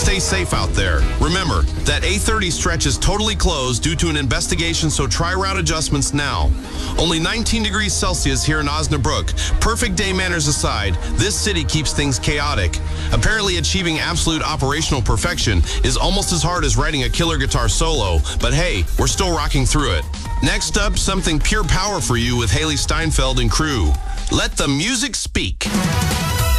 stay safe out there. Remember, that A30 stretch is totally closed due to an investigation, so try route adjustments now. Only 19 degrees Celsius here in Osnabrück. Perfect day manners aside, this city keeps things chaotic. Apparently achieving absolute operational perfection is almost as hard as writing a killer guitar solo, but hey, we're still rocking through it. Next up, something pure power for you with Haley Steinfeld and crew. Let the music speak.